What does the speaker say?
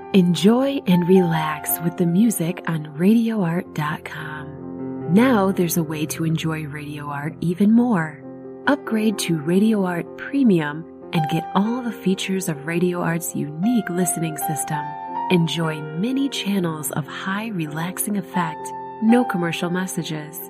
Enjoy and relax with the music on RadioArt.com. Now there's a way to enjoy Radio Art even more. Upgrade to Radio Art Premium and get all the features of Radio Art's unique listening system. Enjoy many channels of high relaxing effect, no commercial messages.